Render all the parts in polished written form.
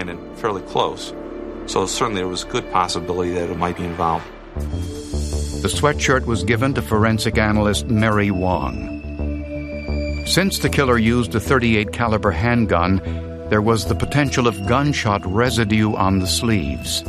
and fairly close. So certainly there was good possibility that it might be involved. The sweatshirt was given to forensic analyst Mary Wong. Since the killer used a .38 caliber handgun, there was the potential of gunshot residue on the sleeves.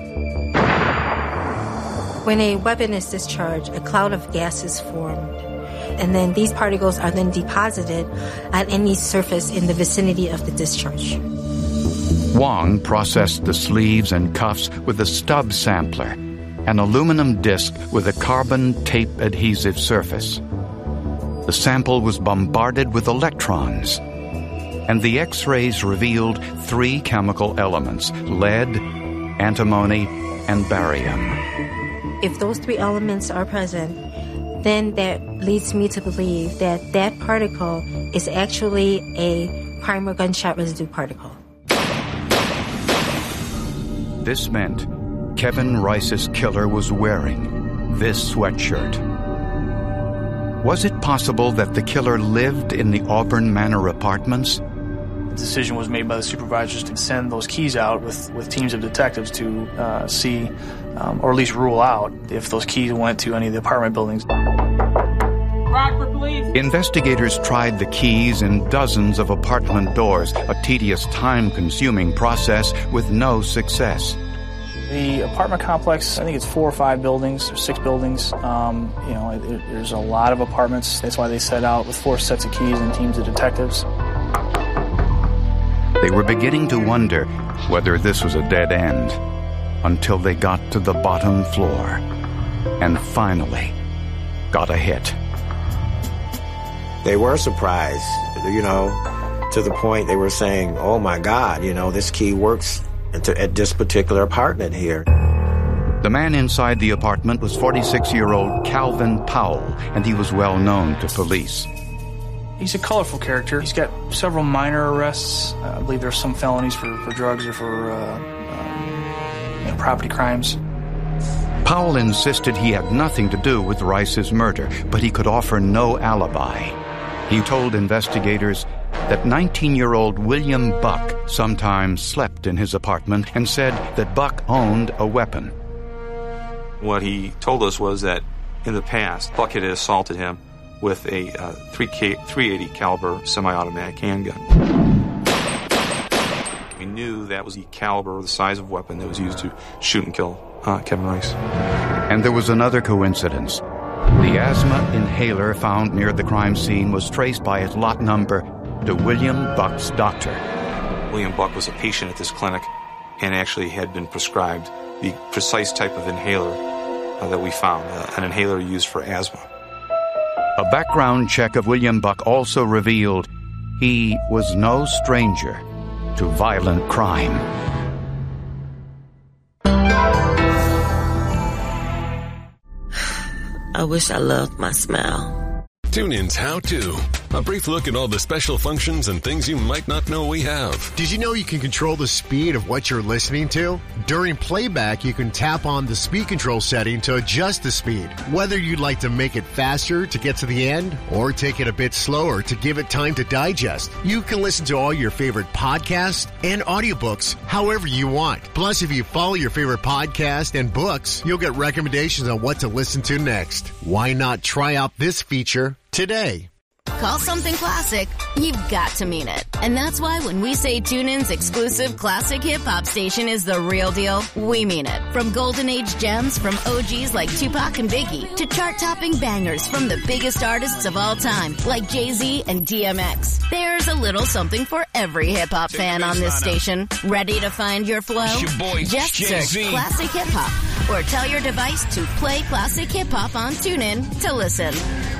When a weapon is discharged, a cloud of gas is formed, and then these particles are then deposited at any surface in the vicinity of the discharge. Wong processed the sleeves and cuffs with a stub sampler, an aluminum disc with a carbon tape adhesive surface. The sample was bombarded with electrons, and the X-rays revealed 3 chemical elements: lead, antimony, and barium. If those 3 elements are present, then that leads me to believe that that particle is actually a primer gunshot residue particle. This meant Kevin Rice's killer was wearing this sweatshirt. Was it possible that the killer lived in the Auburn Manor apartments? The decision was made by the supervisors to send those keys out with teams of detectives to see, or at least rule out, if those keys went to any of the apartment buildings. Rockford Police. Investigators tried the keys in dozens of apartment doors, a tedious, time-consuming process with no success. The apartment complex, I think it's 4 or 5 buildings, or 6 buildings. There's a lot of apartments. That's why they set out with 4 sets of keys and teams of detectives. They were beginning to wonder whether this was a dead end until they got to the bottom floor and finally got a hit. They were surprised, to the point they were saying, oh my God, this key works at this particular apartment here. The man inside the apartment was 46-year-old Calvin Powell, and he was well known to police. He's a colorful character. He's got several minor arrests. I believe there's some felonies for drugs or for property crimes. Powell insisted he had nothing to do with Rice's murder, but he could offer no alibi. He told investigators that 19-year-old William Buck sometimes slept in his apartment and said that Buck owned a weapon. What he told us was that in the past, Buck had assaulted him with a .380 caliber semi-automatic handgun. We knew that was the caliber or the size of weapon that was used to shoot and kill Kevin Rice. And there was another coincidence. The asthma inhaler found near the crime scene was traced by its lot number to William Buck's doctor. William Buck was a patient at this clinic and actually had been prescribed the precise type of inhaler that we found, an inhaler used for asthma. A background check of William Buck also revealed he was no stranger to violent crime. I wish I loved my smile. TuneIn's How To. A brief look at all the special functions and things you might not know we have. Did you know you can control the speed of what you're listening to? During playback, you can tap on the speed control setting to adjust the speed. Whether you'd like to make it faster to get to the end or take it a bit slower to give it time to digest, you can listen to all your favorite podcasts and audiobooks however you want. Plus, if you follow your favorite podcast and books, you'll get recommendations on what to listen to next. Why not try out this feature today? Call something classic, you've got to mean it. And that's why when we say TuneIn's exclusive classic hip-hop station is the real deal, we mean it. From golden age gems from OGs like Tupac and Biggie to chart-topping bangers from the biggest artists of all time like Jay-Z and DMX. There's a little something for every hip-hop fan on this station. Ready to find your flow? Just search Classic Hip-Hop or tell your device to play Classic Hip-Hop on TuneIn to listen.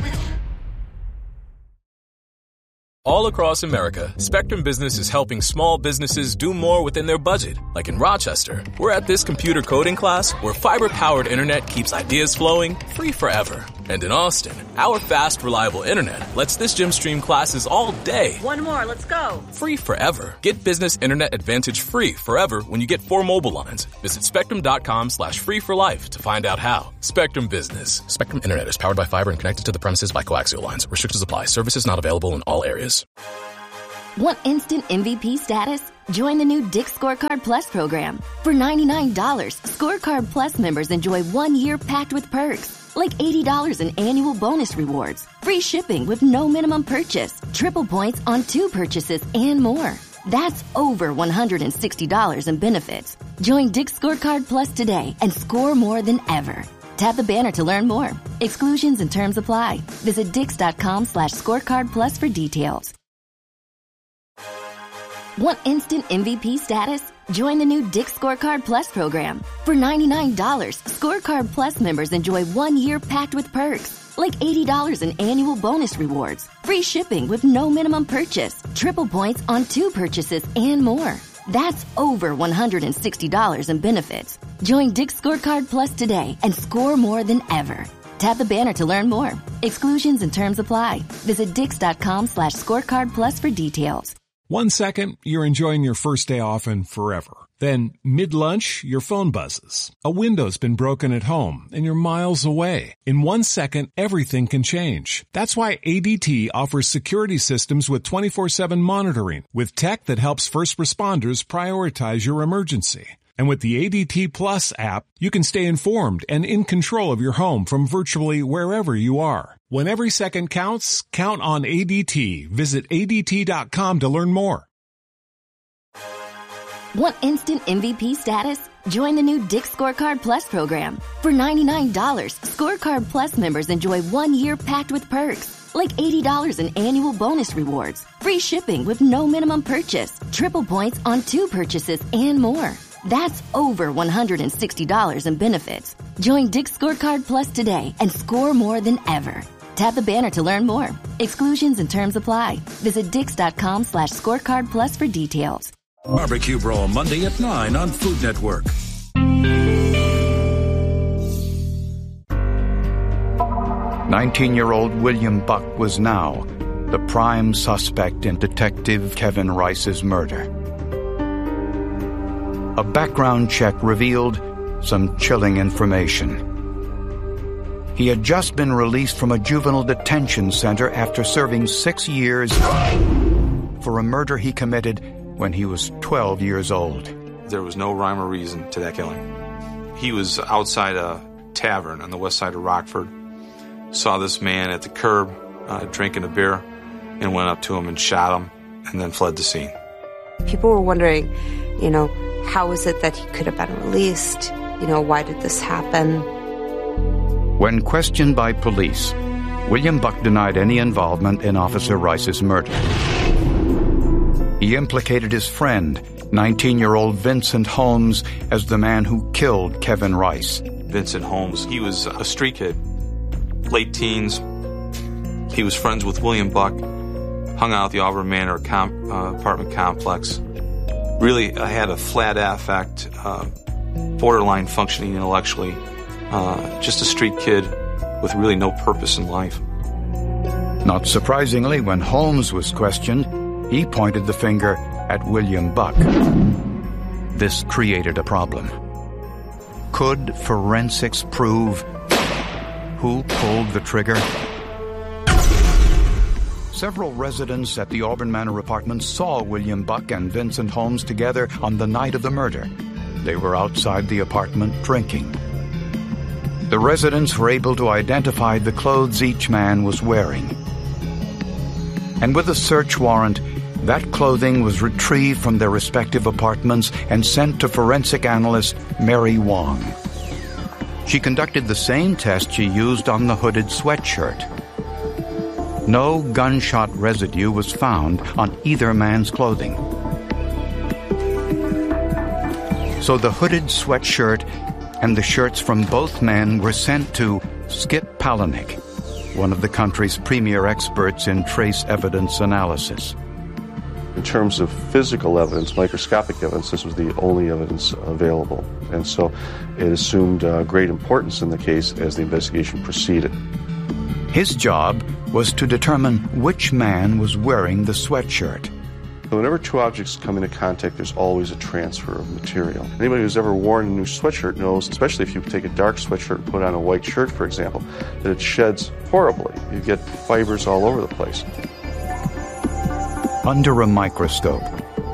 All across America, Spectrum Business is helping small businesses do more within their budget. Like in Rochester, we're at this computer coding class where fiber-powered internet keeps ideas flowing free forever. And in Austin, our fast, reliable internet lets this gym stream classes all day. One more, let's go. Free forever. Get Business Internet Advantage free forever when you get 4 mobile lines. Visit spectrum.com/free for life to find out how. Spectrum Business. Spectrum Internet is powered by fiber and connected to the premises by coaxial lines. Restrictions apply. Services not available in all areas. Want instant MVP status? Join the new Dick's Scorecard Plus program. For $99, Scorecard Plus members enjoy 1 year packed with perks, like $80 in annual bonus rewards, free shipping with no minimum purchase, triple points on 2 purchases, and more. That's over $160 in benefits. Join Dick's Scorecard Plus today and score more than ever. Tap the banner to learn more. Exclusions and terms apply. Visit Dix.com/scorecard plus for details. Want instant MVP status? Join the new Dick's Scorecard Plus program. For $99, Scorecard Plus members enjoy 1 year packed with perks, like $80 in annual bonus rewards, free shipping with no minimum purchase, triple points on 2 purchases, and more. That's over $160 in benefits. Join Dick's Scorecard Plus today and score more than ever. Tap the banner to learn more. Exclusions and terms apply. Visit Dix.com/scorecard plus for details. 1 second, you're enjoying your first day off and forever. Then, mid-lunch, your phone buzzes. A window's been broken at home and you're miles away. In 1 second, everything can change. That's why ADT offers security systems with 24/7 monitoring, with tech that helps first responders prioritize your emergency. And with the ADT Plus app, you can stay informed and in control of your home from virtually wherever you are. When every second counts, count on ADT. Visit ADT.com to learn more. Want instant MVP status? Join the new Dick's Scorecard Plus program. For $99, Scorecard Plus members enjoy 1 year packed with perks, like $80 in annual bonus rewards, free shipping with no minimum purchase, triple points on 2 purchases, and more. That's over $160 in benefits. Join Dick's Scorecard Plus today and score more than ever. Tap the banner to learn more. Exclusions and terms apply. Visit Dix.com/scorecard plus for details. Barbecue Brawl Monday at 9 on Food Network. 19-year-old William Buck was now the prime suspect in Detective Kevin Rice's murder. A background check revealed some chilling information. He had just been released from a juvenile detention center after serving 6 years for a murder he committed when he was 12 years old. There was no rhyme or reason to that killing. He was outside a tavern on the west side of Rockford, saw this man at the curb drinking a beer, and went up to him and shot him, and then fled the scene. People were wondering, how is it that he could have been released? Why did this happen? When questioned by police, William Buck denied any involvement in Officer Rice's murder. He implicated his friend, 19-year-old Vincent Holmes, as the man who killed Kevin Rice. Vincent Holmes, he was a street kid, late teens. He was friends with William Buck, hung out at the Auburn Manor apartment complex. Really had a flat affect, borderline functioning intellectually, just a street kid with really no purpose in life. Not surprisingly, when Holmes was questioned, he pointed the finger at William Buck. This created a problem. Could forensics prove who pulled the trigger? Several residents at the Auburn Manor apartment saw William Buck and Vincent Holmes together on the night of the murder. They were outside the apartment drinking. The residents were able to identify the clothes each man was wearing. And with a search warrant, that clothing was retrieved from their respective apartments and sent to forensic analyst Mary Wong. She conducted the same test she used on the hooded sweatshirt. No gunshot residue was found on either man's clothing. So the hooded sweatshirt and the shirts from both men were sent to Skip Palahniuk, one of the country's premier experts in trace evidence analysis. In terms of physical evidence, microscopic evidence, this was the only evidence available. And so it assumed great importance in the case as the investigation proceeded. His job was to determine which man was wearing the sweatshirt. Whenever two objects come into contact, there's always a transfer of material. Anybody who's ever worn a new sweatshirt knows, especially if you take a dark sweatshirt and put on a white shirt, for example, that it sheds horribly. You get fibers all over the place. Under a microscope,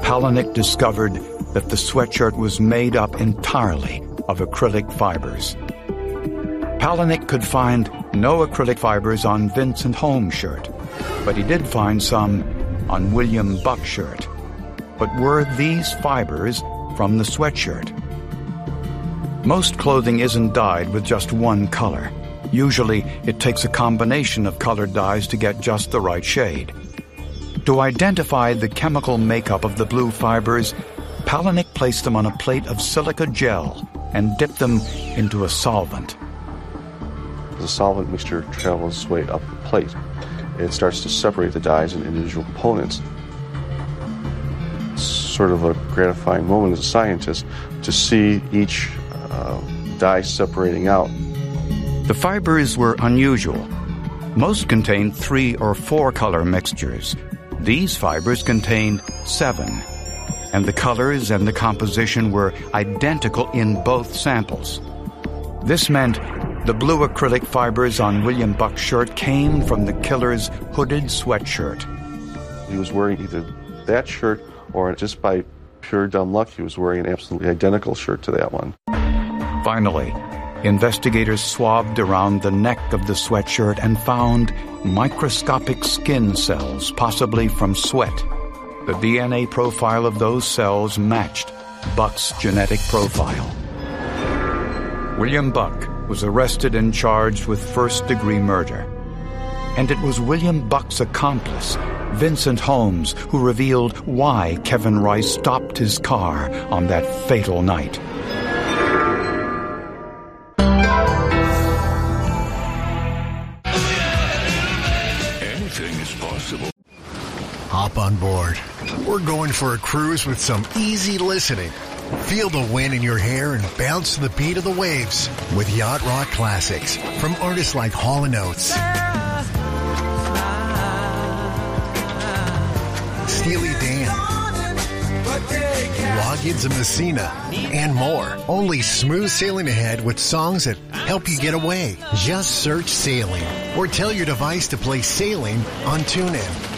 Palahniuk discovered that the sweatshirt was made up entirely of acrylic fibers. Palahniuk could find no acrylic fibers on Vincent Holmes' shirt, but he did find some on William Buck's shirt. But were these fibers from the sweatshirt? Most clothing isn't dyed with just one color. Usually, it takes a combination of colored dyes to get just the right shade. To identify the chemical makeup of the blue fibers, Palahniuk placed them on a plate of silica gel and dipped them into a solvent. The solvent mixture travels its way up the plate. It starts to separate the dyes into individual components. It's sort of a gratifying moment as a scientist to see each dye separating out. The fibers were unusual. Most contained 3 or 4 color mixtures. These fibers contained 7, and the colors and the composition were identical in both samples. This meant the blue acrylic fibers on William Buck's shirt came from the killer's hooded sweatshirt. He was wearing either that shirt or just by pure dumb luck, he was wearing an absolutely identical shirt to that one. Finally, investigators swabbed around the neck of the sweatshirt and found microscopic skin cells, possibly from sweat. The DNA profile of those cells matched Buck's genetic profile. William Buck was arrested and charged with first-degree murder. And it was William Buck's accomplice, Vincent Holmes, who revealed why Kevin Rice stopped his car on that fatal night. Anything is possible. Hop on board. We're going for a cruise with some easy listening. Feel the wind in your hair and bounce to the beat of the waves with Yacht Rock classics from artists like Hall & Oates, Steely Dan, Loggins and Messina, and more. Only smooth sailing ahead with songs that help you get away. Just search Sailing or tell your device to play Sailing on TuneIn.